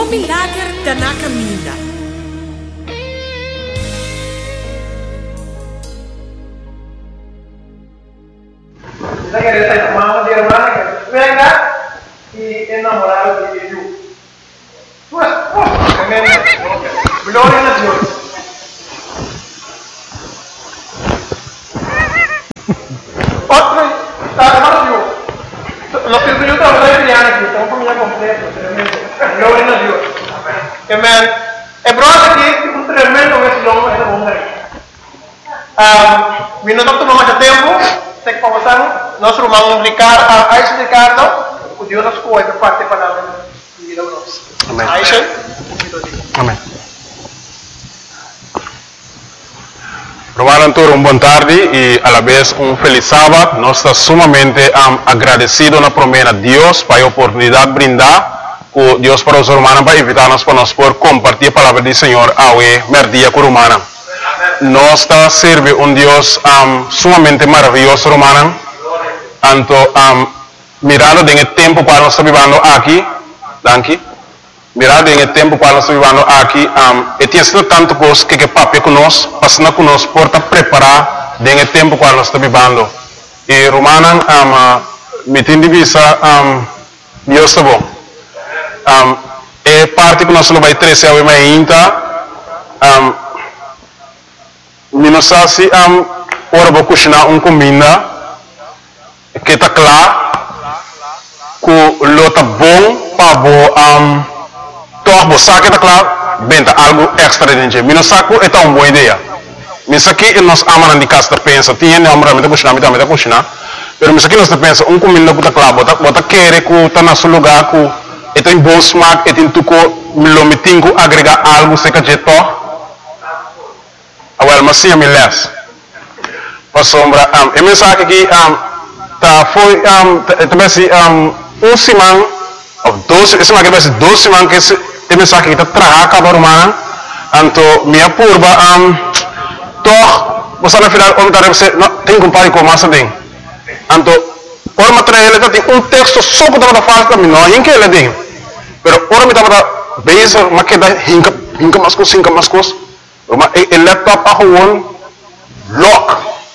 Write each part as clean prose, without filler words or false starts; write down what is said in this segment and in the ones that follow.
milagre na caminha. Kita quer estar mamando de hermana que venga y enamorado de Dios. Pues, gloria a Dios. Otro, hermano Dios. Los que yo trabajo de crianza aquí, estamos familia completa, tremendo. Gloria a Dios. Amén. El problema aquí es un tremendo vecino de hombre. Vino tanto más tempo. Sei que conversamos, nosso irmão Ricardo, Aisha Ricardo, o Deus nos escolhe para parte da palavra de vida nossa. Amém. Aisha? Amém. Romano Antônio, boa tarde e a la vez feliz sábado. Nós estamos sumamente agradecidos na promessa de Deus para a oportunidade brindar com Deus para os romanos para invitar-nos para nós poder compartilhar a palavra do Senhor ao merdia com romana. Nós está serve Deus sumamente maravilhoso, romano. Anto mirando em tempo para nós vivendo aqui, danke. Mirando em tempo para nós vivendo aqui, e tem sido tanto coisa que papi conosco, passando conosco porta preparar em tempo para nós vivendo. E romano me tem de vista Deus está bom. E parte que nós não vai trazer ao ainda. Minosasi ora vou cozinhar comida que está claro que lota bom para bo torbo saque está claro benta algo extra dentro minosaco é uma boa ideia misaki nós amamos de casa pensa tinha não amamos de cozinhar pero misaki nós pensa comida que está claro bota querer que está na seu lugar que tem bom smaak tem tuco lo metingo agregar algo seca de to Well, mas sim, me les. Para sombra, a mensagem aqui foi também semana ou 12, esse aqui vai ser 12 semanas que a mensagem aqui está trabalhando cada romana. Então, minha curva, você na final você tem que comparar com massa bem. Então, o material ele tem texto só que está fácil também, não é que ele tem. Pero ora me está base, mas que dá hinca mais coisas. El laptop a gewoon lock.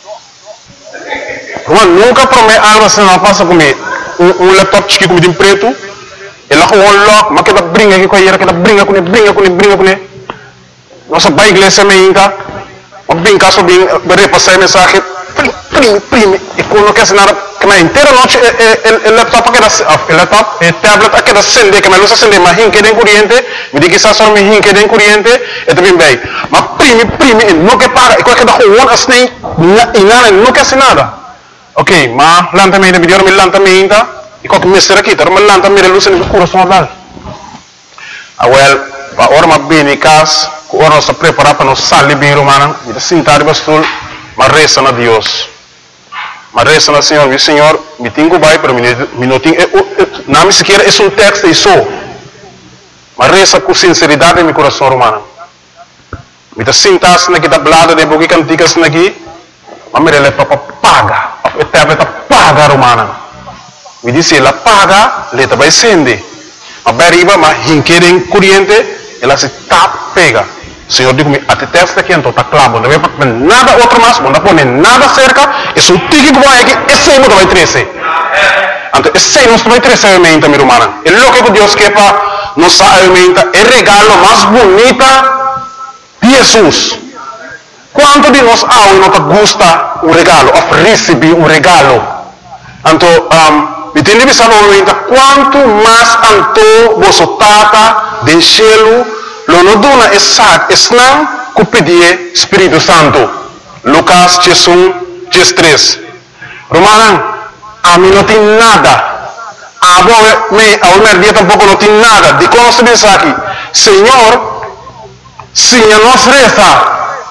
Gewoon nunca promete algo assim não passa comigo. Laptop chique como de preto. Ele a gewoon lock, mas que dá brinca aqui com ele, que dá brinca com ele. Nossa pai igreja me inca. O brinca só bem repassar mensagem. Prime. E quando quer nada, que na inteira noite el laptop que dá laptop, tablet que dá acender, que me luz acender, mas hinque de corrente, me diz que só me hinque de corrente, é também bem. Mas prime, não que paga, e qualquer da rua assim, e nada, não quer nada. Ok, mas lentamente, me deu lentamente, e qualquer mestre aqui, tá, mas lentamente luz no coração dal. Well, a hora mas bem em casa, a hora nós preparar para nós sair bem romana, me sentar de bastul, mas reza na Deus. Mas reza na Senhor, meu Senhor, me tenho vai para minutinho, não me sequer é texto e só. Mas reza com sinceridade em meu coração romano. Me sentas na kita blada de bogi cantigas naqui, mas me rele para paga, a paga romana. Me disse ela paga, leta vai sende. Mas beriba, mas hinquerem corrente, ela se pega. Senhor digo-me, até testa aqui então está claro, não vai para nada outro mais, não pôr nada cerca, e se o tique que vai aqui, esse aí não vai crescer. Então, esse aí não vai crescer a mente, minha irmã. E o que Deus quer para nos alimentar é o regalo mais bonito de Jesus. Quanto de nós não gosta um regalo, ou receber um regalo? Então, me tem de pensar no momento, quanto mais anto você tata do cielo, lo no duna esnang ku pedir Espírito Santo. Lucas 3. Romanan, a mim não tem nada. A minha dia tampoco não tem nada. De como se diz aqui, Senhor, se nos resta,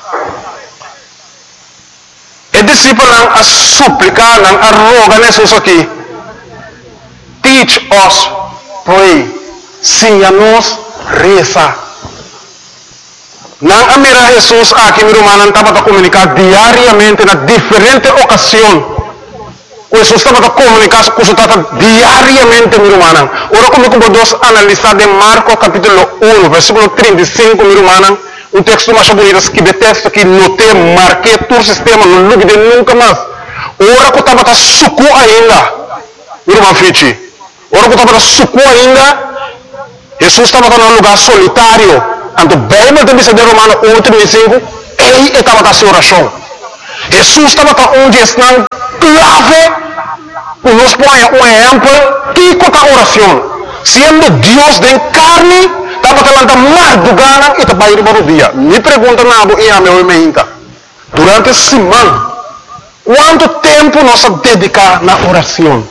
e discípulo a suplicar, a rogar Jesus aqui. Teach us, pray, se nos resta. Não amira Jesus aqui, meu irmão, estava a comunicar diariamente na diferente ocasião. Jesus estava a comunicar com o Tata diariamente, meu irmão. Ora, como podemos analisar de Marcos capítulo 1, versículo 35, meu irmão, um texto mais bonito, que de texto que notei, marquei todo o sistema, não lugue de nunca mais. Ora, que estava a sucu ainda, meu irmão Fichi. Ora, que estava a sucu ainda, Jesus estava num lugar solitário. Então, bem, mas também se de Romano 1:35, ele estava a sua oração. Jesus estava onde está clave, nos põe um exemplo, que a oração. Sendo Deus de carne, estava falando madrugada e estava indo para o dia. Me pergunta nada e a meu meinta. Durante a semana, quanto tempo nós dedicamos na oração?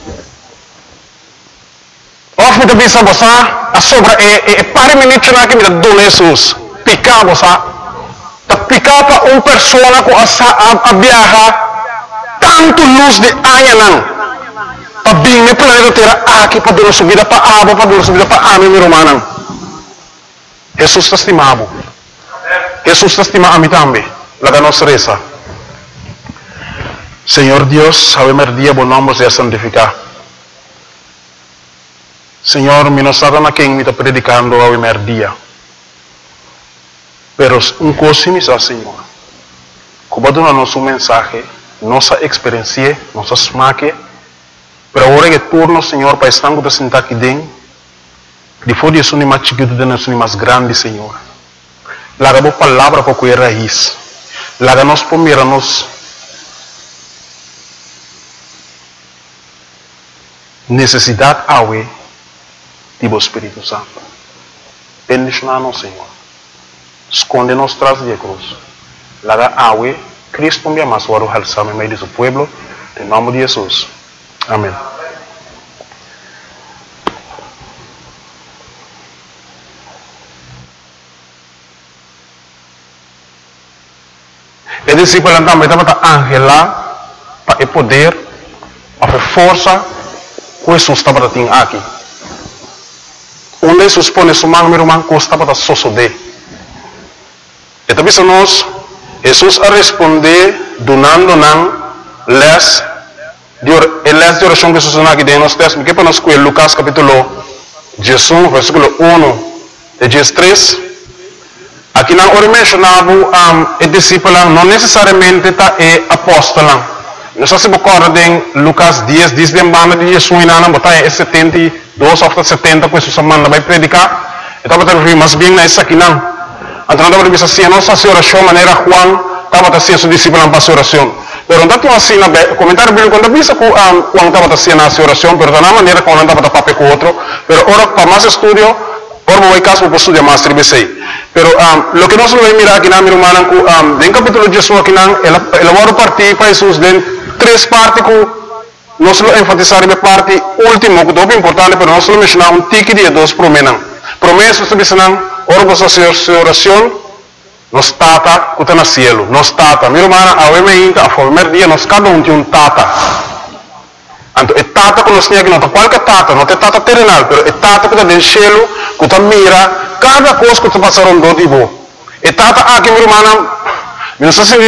Of me bisa bosa, a sobra pare minutos na que me dá Jesus. Picar bosa, picar para persona com a viajar tanto luz de aia não. Para bem me planeta terá aqui para dar subida para água, para dar subida para ame meu irmão. Jesus está estimado. Jesus está estimado a mim também. La nossa reza. Senhor Deus, ave Maria, bom nome seja santificado. Senhor, mi non sarà na quem me está predicando a merdia. Pero un cosa me sa, Senhor. Como dona nosso mensagem, nossa experiência, nossa smaque, pero agora que turno, Senhor, para estar com sentar aqui dentro, depois de isso nem mais chiquito, de nós nem mais grande, Senhor. Laga boa palavra para cuidar raiz. Laga nós primeiro nos necessidade awe do Espírito Santo. Bendicionar-nos, Senhor. Esconde-nos tras de cruz. Laga awe, Cristo me ama, suaro halsam em meio do seu povo, em nome de Jesus. Amém. E discípulo também estava angela para poder, para força, que Jesus estava tendo aqui. Onde Jesus põe sua mão, meu irmão, que estava a sosode. E também nós, Jesus a responder, donando les de oração que Jesus não aqui dentro, nós temos que para nós com Lucas capítulo 18, versículo 1 de 13. Aqui não ora mencionava o discípulo, não necessariamente está apóstolo. Nós se recorda em Lucas 10, diz bem banda de Jesus não botar 72 ou 70 que Jesus manda vai predicar. Então vai ter mas bem na essa aqui não. Então não vai ser nossa oração maneira Juan estava assim seu discípulo para sua oração. Pero não está assim na comentário bíblico quando visa que Juan estava assim na sua oração, pero na maneira como não estava papel com outro. Pero ora para mais estudio, ora vai caso para estudar mais tribesei. Pero lo que nós vamos mirar aqui na minha irmã, em capítulo de Jesus aqui não, ela vai partir para Jesus de três partes que nós vamos enfatizar a parte última, que é importante, mas nós vamos mencionar tique de dois promessas. Promessas que dizem, ora você sua oração, nos tata que está no cielo, nos tata. Minha irmã, a primeiro dia, nós cada tem tata. Então, é tata que nós temos aqui, não é qualquer tata, não é tata terrenal, mas é tata que está no cielo, que está mira cada coisa que está passando do tipo. É tata aqui, minha irmã, não sei se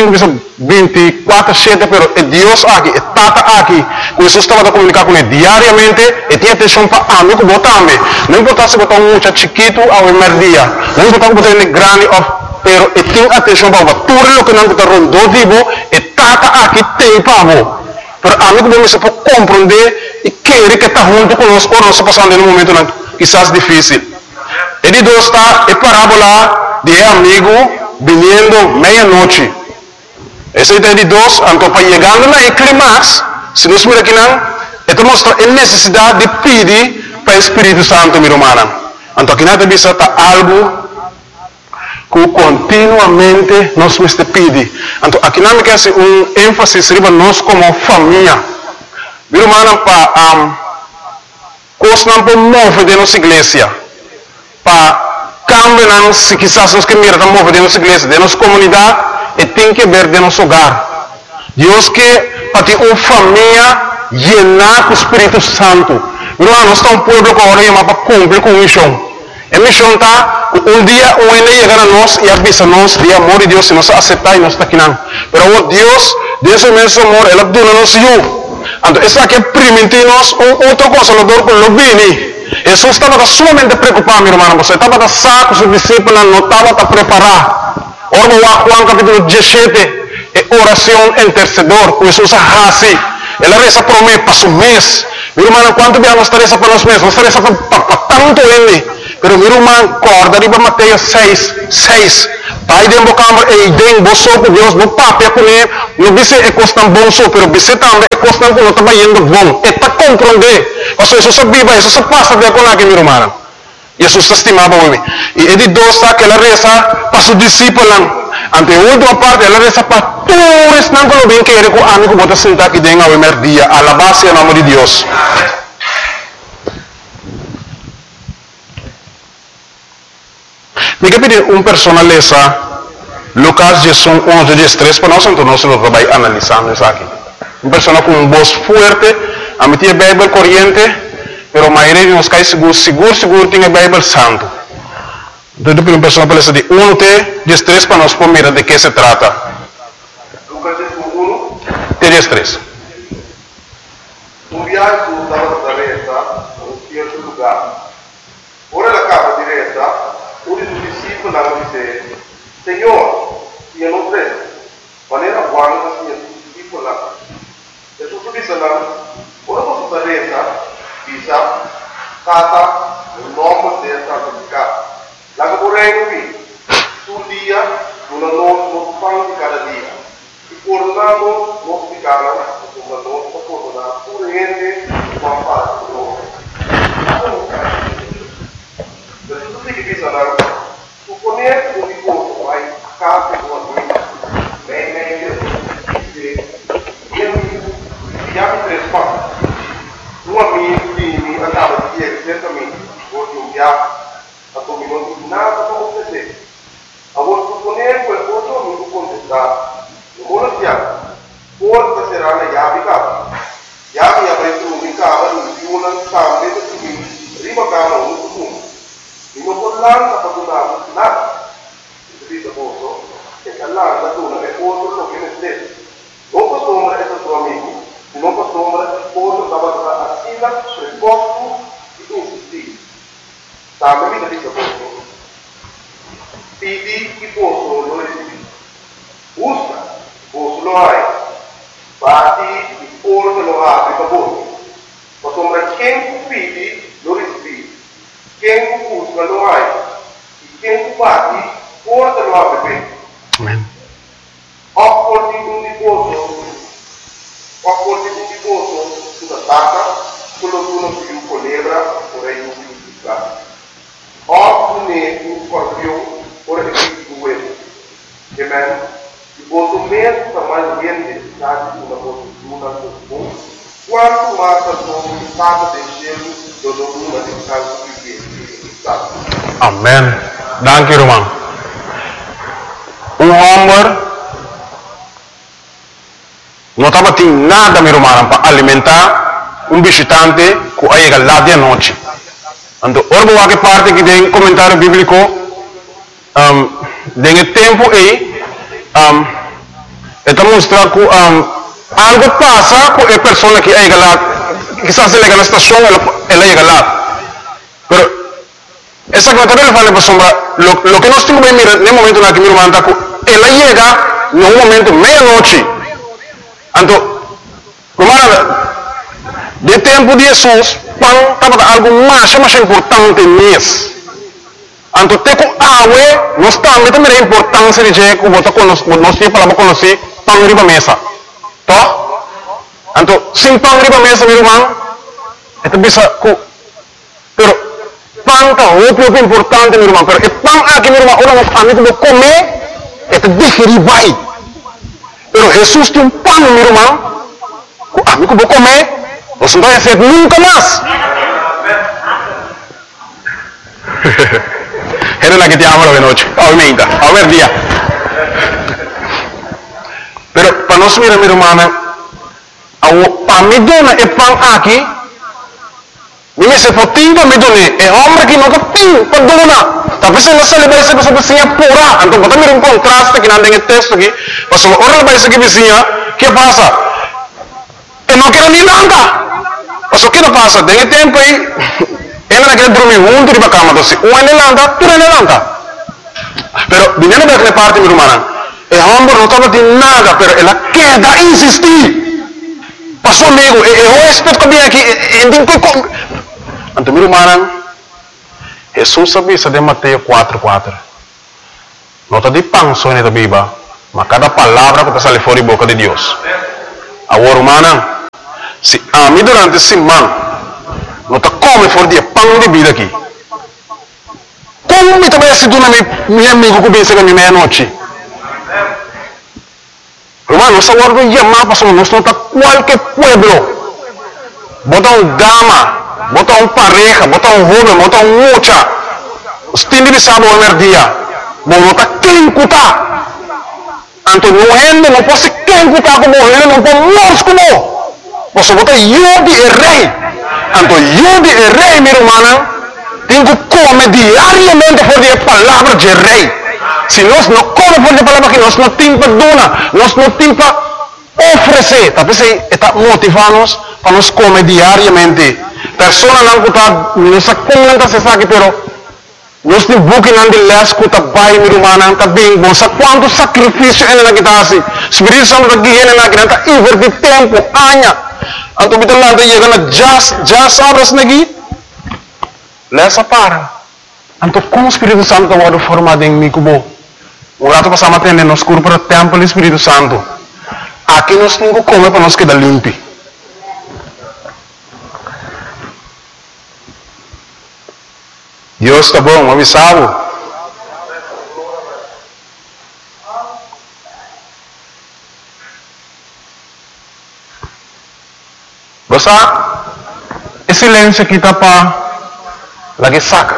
24/7, pero é Deus aqui, é tata aqui. Jesus estava a comunicar com ele diariamente e tinha atenção para amigo que também. Não importa se botar um chiquito ao merdia, não importa se botar ele grande, pero e tinha atenção para tudo o que não está rondando tipo, é tata aqui tem para você. Pero amigo você se pode compreender e querer que está junto conosco, ou nós passando em um momento quizás difícil. Ele Deus está é parábola de amigo vindo meia-noite. Essa ideia de Deus, então para chegar na clímax, se nós miramos aqui não, então mostra a necessidade de pedir para o Espírito Santo, minha irmã. Então aqui nada disso está algo que continuamente nós temos que pedir. Então aqui não me quer ênfase sobre nós como família. Minha irmã, para coisas não podemos mover de nossa igreja, para cambiar se quizás nós que mirar mover de nossa igreja, de nossa comunidade, e tem que ver de nosso hogar. Deus que para ter uma família llenar com o Espírito Santo. Nós estamos um povo que agora chama para cumprir com a missão. A missão está, um dia um ele chegar a nós e avisa nós de amor de Deus, se nós aceitar e nós está aqui não. Mas Deus, Deus é imenso amor, Ele dona nos eu. Entonces, esa que primitivos, otro consolador con los vini. Jesús estaba sumamente preocupado, mi hermano, porque estaba saco sus discípulos, no estaba preparado. Ahora Juan capítulo 17, oración intercedor, Jesús así. Él reza por mes, para su mes. Mi hermano, ¿cuánto días nos reza para los meses? Nos reza para tanto él. Pero mi hermano, corda arriba Mateo 6. Pai de embocambre e idem boso por Deus no papel com ele, não disse é costan bom só, pero disse também é costan quando está indo bom. É para compreender. Ou seja, isso se vive, isso se passa de acordo com mi hermano. Jesus estimava o homem. E ele dosa que ela reza para seus discípulos. Ante a última parte, ela reza para todos não que bem que ele com amigo bota sentar aqui dentro ao primeiro dia, a alabar-se em nome de Deus. Me quer pedir uma personaleza Lucas 11:3 para nós, então nós vamos analisando isso aqui. Uma pessoa com uma voz forte, a mim tinha Bíblia corrente, mas a maioria de nós cai seguro tem a Bíblia santo. Então, uma pessoa para de 1:3 para nós mirar de que se trata. Lucas 1, 10:3. viaggio dalla Nazareta a un certo lugar. Ora la capa diretta, uno dei discepoli disse: Signore, io non credo, ma era buono che sia discepoli. E tu disse: ora posso Nazareta, bisa, kata, un nome del santificato. La che vorrei qui, sul dia, una non fanno di cada dia. E coronando, non si cala, come non si corona, pure niente, ma fa loro. Per tutti che bisogna, supponere un ricordo ai capi o a lui, meglio, chiami tre spazi. Un amico di andava di ieri, certamente, oggi un viaggio, a come non dico nada come te. A voi supponere quel cosa non lo contestare. Non vuole piano. Forse sarà la chiave capo. Chiave avrete un cavo, un una scambio di prima cavo un punto. Non può l'anno per donare nada. Si dice posto che l'anno dona è posto lo che ne stesso. Non posso essere tuo amico. Non posso posto stava a sila per posto e insistire. Sabe mi dice posto. Pidi che posto lo resiedi. Usa. Posto lo hai, bati il pollo lo apri per voi. Ma sembra quem pidi lo recibi, quem busca lo hai, e quem bati, porta lo apre bene. Amen. Accordi un diposo sulla tacca, quello che uno più colebra, vorrei un più piccato. Oppure un scorpione, ora è più uovo. Amen. Quanto menos tamanho grande está de uma postura comum, quanto mais a sua estado de gelo do domínio de casa que está. Amen. Dank u, irmão. Homem não estava tendo nada, meu irmão, para alimentar visitante que chega lá de noite. Então, ora, que parte que tem comentário bíblico, tem tempo aí, está mostrando que algo passa com a pessoa que chega lá, quizás se chega na estação, ela chega lá. Mas, essa comentário ele fala para sombra, lo que nós temos que mirar no momento na que meu irmão está, ela chega no momento meia-noite. Então, de tempo de Jesus, estava algo mais importante mesmo. Então, tem que água, nós também a importância de que nós temos para conhecer pão riba mesa. Tá? Então, sem pão riba mesa, meu irmão, é bisa que, pero pão é muito importante, meu irmão. Pero o pão aqui, meu irmão, orang amigo vou comer, é digerir vai. Pero Jesus tem pão, meu irmão, que amigo vou comer, você não vai ser nunca mais. Era la que te amo de noche, obviamente, a ver día. Pero para nós mirar, minha irmã, para me donar o pão aqui, me se potinho para me donar, é homem que nunca tem para donar. Talvez não se leva essa pessoa vizinha pura. Então, bota um contraste que não tem texto aqui. Mas ora vai ser que vizinha, que passa? e não quero nem nada. Mas o que não passa? Tem tempo aí, ele não quer dormir junto de cama, assim, um ele lanta, tu ele lanta. Pero, viniendo daquela parte, meu irmão, o homem não estava de nada, pero ela quer insistir. Passou amigo, eu respeito que vem aqui, então, meu irmão, Jesus sabia de Mateus 4:4. Não está de panso na Bíblia, mas cada palavra que sai fora da boca de Deus. Agora, irmão, se a mim durante esse ano, não está come fora de pão de vida aqui. Como me também se duna meu amigo que vem chegar meia-noite? Irmão, nós agora vamos chamar para nós não está qualquer pueblo. Bota dama, bota pareja, bota jovem, bota mocha. Os tinhos de sábado no dia. Não está quem cutar. Então, não pode quem cutar como ele, não pode nós como. Você bota eu de rei. Então, eu de rei, meu irmão, tenho que comer diariamente por a palavra de rei. Se nós não comemos por a palavra que nós não temos para donar, nós não temos para oferecer. Talvez está motivando-nos para nós comer diariamente. Pessoas não está, não se comenta se sabe, pero nós temos buque não de les que está bem, meu irmão, está bem bom. Sabe quanto sacrifício ele não está assim? Espírito Santo está guiando ele não está invertir tempo, anos. Então, kita lá chega na just horas lagi, lesa para. Então, como o Espírito Santo está formado em mim, como o rato passamos a nos escuro para o templo do Espírito Santo. Aqui nós temos que comer para nós quedar limpo. Deus está bom, avisado. Basta, esse silêncio aqui está para lagi saca.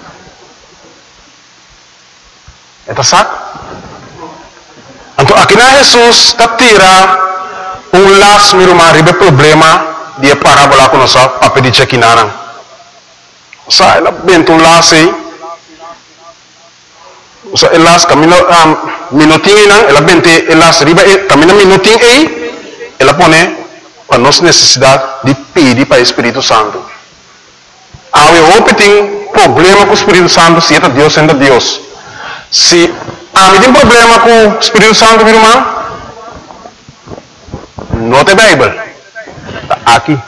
Eta saca? Então, aqui na Jesus está tira laço, meu irmão, ribe problema de parábola com nossa papel de chequinana. Sa, ela bento laço aí. Sa, elas camino minutinho não, ela bente elas ribe camino minutinho aí, ela põe para nossa necessidade de pedir para o Espírito Santo. Eu tem problema com o Espírito Santo, se é Deus, sendo Deus. Se tem problema com o Espírito Santo, meu irmão, não tem Bíblia. Está aqui.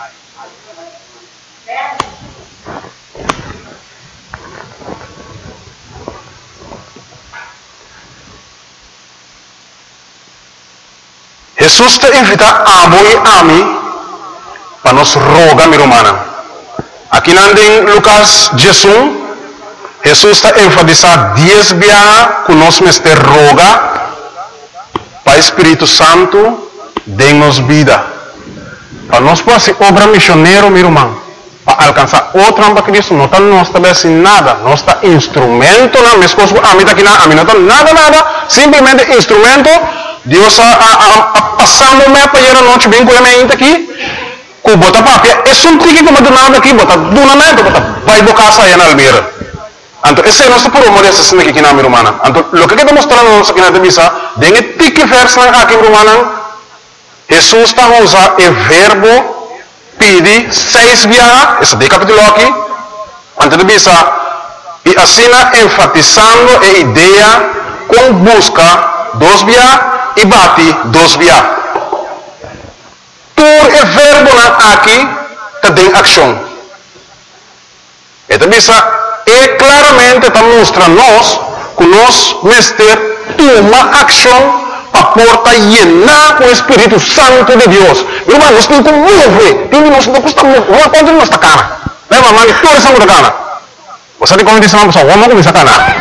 Jesus te invita a mim para nos rogar, meu irmão. Aqui em Lucas 16, Jesus está enfatizando 10 vezes que nós mestre roga para o Espírito Santo dê-nos vida. Para nós fazer obra missionária, meu irmão, para alcançar outra para Cristo, não está nós também sem nada, nós está instrumento, não, minhas coisas, a mim não está nada, simplesmente instrumento. Deus passando me para ir a noite bem com a minha aqui, com bota papia, é só um tique que me dá aqui, bota donamento, bota vai bocar aí na almeira. Então esse é nosso problema dessa cena aqui na minha irmã. Então o que está mostrando nós aqui na divisa, dengue tique verso aqui minha irmã, Jesus está usando o verbo pedir 6 vezes, esse de capítulo aqui, antes de divisa, e assim enfatizando a ideia com busca 2 vezes e bate 2 vezes. Por o verbo aqui tem ação. Então, é claramente está mostrando nós que nós mestre toma ação para porta llenar com o Espírito Santo de Deus. Meu irmão, nós temos que mover. Nós não custa mover. Quanto nós está cana? Leva, mano, toda essa coisa cana. Você tem como dizer uma pessoa, vamos começar a cana.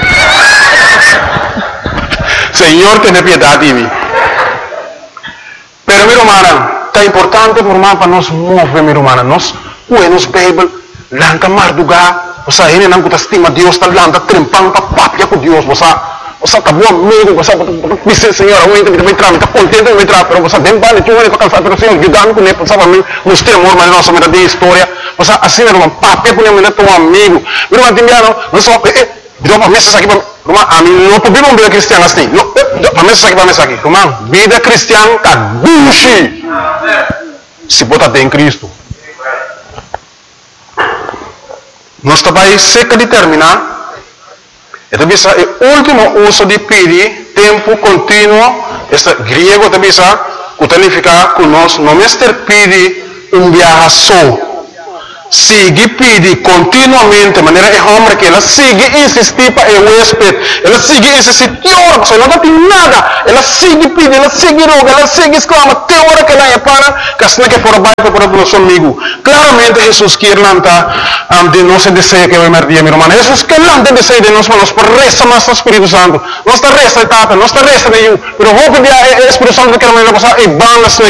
Senhor, tenha piedade de mim. Pero, meu irmão, está importante para nós mover, meu irmão. Nós, nos Bíblia, lanca mardugar. Você ainda não estima Deus, está lanca trempando, está papia com Deus. Você está bom amigo, você diz, Senhor, eu também trago, está contente de me trazer, pero você tem vale, tu vai cansar, pero Senhor, ajudando com ele, pensava mim, nos temor, mas não somente de história. Você assim, meu irmão, papia com ele, teu amigo. Meu irmão, não só, dá mesa aqui para a mim não podemos uma vida cristiana assim. Para mesa aqui, irmão. Vida cristiana está gucci. se botar em Cristo. Nós também seca de terminar. E também o último uso de pedir tempo contínuo, este grego também que significa que nós não pedir viaje só. Sigue pedir continuamente, de maneira é homem que ela sigue insistir para o huésped, ela sigue insistir, só não tem nada, ela sigue pedir, ela sigue rogar, ela sigue exclama, até a hora que ela é para, que assim que for baixo para o nosso amigo. Claramente Jesus quer lançar de nosso desejo que vai merdir, meu irmão. Jesus quer lançar desejo de nós, mas por resta mais do Espírito Santo, nossa resta etapa, nossa resta de eu, mas vou pedir o Espírito Santo que quer me passar e van